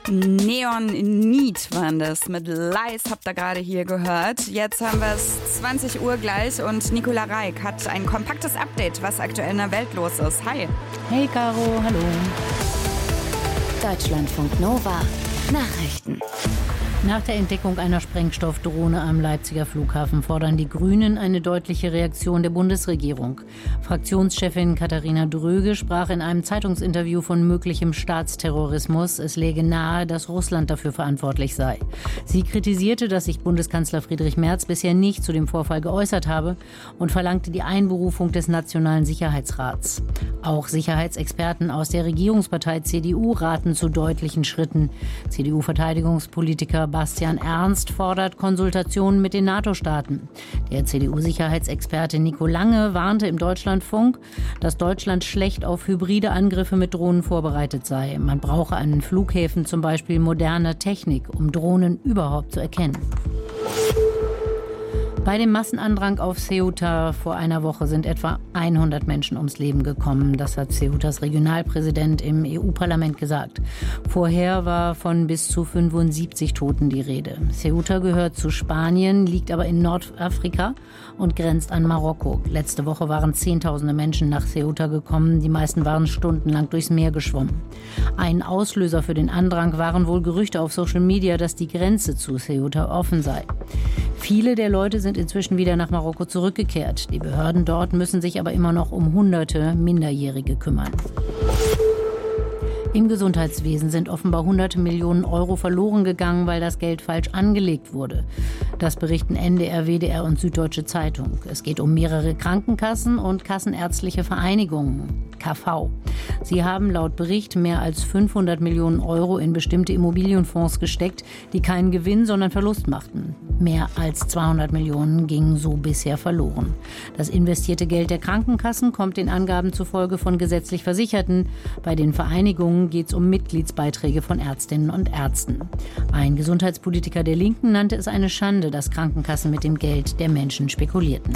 Neon Need waren das. Mit Lies habt ihr gerade hier gehört. Jetzt haben wir es 20 Uhr gleich und Nicola Reik hat ein kompaktes Update, was aktuell in der Welt los ist. Hi. Hey Caro, hallo. Deutschlandfunk Nova. Nachrichten. Nach der Entdeckung einer Sprengstoffdrohne am Leipziger Flughafen fordern die Grünen eine deutliche Reaktion der Bundesregierung. Fraktionschefin Katharina Dröge sprach in einem Zeitungsinterview von möglichem Staatsterrorismus. Es läge nahe, dass Russland dafür verantwortlich sei. Sie kritisierte, dass sich Bundeskanzler Friedrich Merz bisher nicht zu dem Vorfall geäußert habe und verlangte die Einberufung des Nationalen Sicherheitsrats. Auch Sicherheitsexperten aus der Regierungspartei CDU raten zu deutlichen Schritten. CDU-Verteidigungspolitiker Bastian Ernst fordert Konsultationen mit den NATO-Staaten. Der CDU-Sicherheitsexperte Nico Lange warnte im Deutschlandfunk, dass Deutschland schlecht auf hybride Angriffe mit Drohnen vorbereitet sei. Man brauche an den Flughäfen zum Beispiel moderne Technik, um Drohnen überhaupt zu erkennen. Bei dem Massenandrang auf Ceuta vor einer Woche sind etwa 100 Menschen ums Leben gekommen. Das hat Ceutas Regionalpräsident im EU-Parlament gesagt. Vorher war von bis zu 75 Toten die Rede. Ceuta gehört zu Spanien, liegt aber in Nordafrika und grenzt an Marokko. Letzte Woche waren Zehntausende Menschen nach Ceuta gekommen. Die meisten waren stundenlang durchs Meer geschwommen. Ein Auslöser für den Andrang waren wohl Gerüchte auf Social Media, dass die Grenze zu Ceuta offen sei. Viele der Leute sind inzwischen wieder nach Marokko zurückgekehrt. Die Behörden dort müssen sich aber immer noch um Hunderte Minderjährige kümmern. Im Gesundheitswesen sind offenbar hunderte Millionen Euro verloren gegangen, weil das Geld falsch angelegt wurde. Das berichten NDR, WDR und Süddeutsche Zeitung. Es geht um mehrere Krankenkassen und kassenärztliche Vereinigungen, KV. Sie haben laut Bericht mehr als 500 Millionen Euro in bestimmte Immobilienfonds gesteckt, die keinen Gewinn, sondern Verlust machten. Mehr als 200 Millionen gingen so bisher verloren. Das investierte Geld der Krankenkassen kommt den Angaben zufolge von gesetzlich Versicherten. Bei den Vereinigungen geht es um Mitgliedsbeiträge von Ärztinnen und Ärzten. Ein Gesundheitspolitiker der Linken nannte es eine Schande, dass Krankenkassen mit dem Geld der Menschen spekulierten.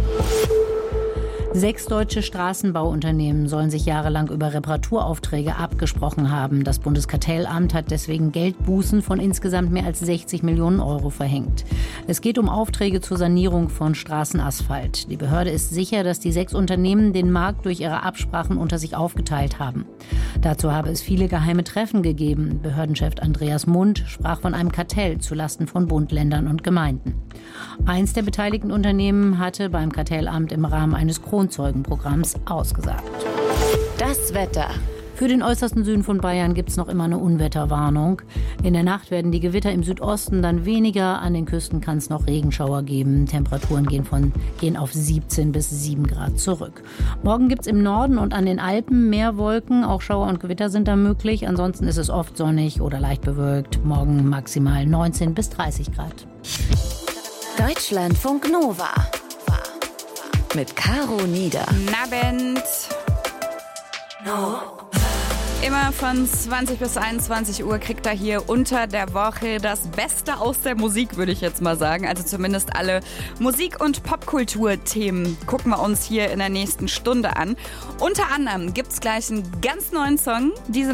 6 deutsche Straßenbauunternehmen sollen sich jahrelang über Reparaturaufträge abgesprochen haben. Das Bundeskartellamt hat deswegen Geldbußen von insgesamt mehr als 60 Millionen Euro verhängt. Es geht um Aufträge zur Sanierung von Straßenasphalt. Die Behörde ist sicher, dass die 6 Unternehmen den Markt durch ihre Absprachen unter sich aufgeteilt haben. Dazu habe es viele geheime Treffen gegeben. Behördenchef Andreas Mund sprach von einem Kartell zulasten von Bund, Ländern und Gemeinden. Eins der beteiligten Unternehmen hatte beim Kartellamt im Rahmen eines Kronzeugenprogramms ausgesagt. Das Wetter. Für den äußersten Süden von Bayern gibt es noch immer eine Unwetterwarnung. In der Nacht werden die Gewitter im Südosten dann weniger. An den Küsten kann es noch Regenschauer geben. Temperaturen gehen auf 17 bis 7 Grad zurück. Morgen gibt es im Norden und an den Alpen mehr Wolken. Auch Schauer und Gewitter sind da möglich. Ansonsten ist es oft sonnig oder leicht bewölkt. Morgen maximal 19 bis 30 Grad. Deutschlandfunk Nova. Mit Caro Nieder. Abend. Immer von 20 bis 21 Uhr kriegt er hier unter der Woche das Beste aus der Musik, würde ich jetzt mal sagen. Also zumindest alle Musik- und Popkultur-Themen gucken wir uns hier in der nächsten Stunde an. Unter anderem gibt es gleich einen ganz neuen Song. Diese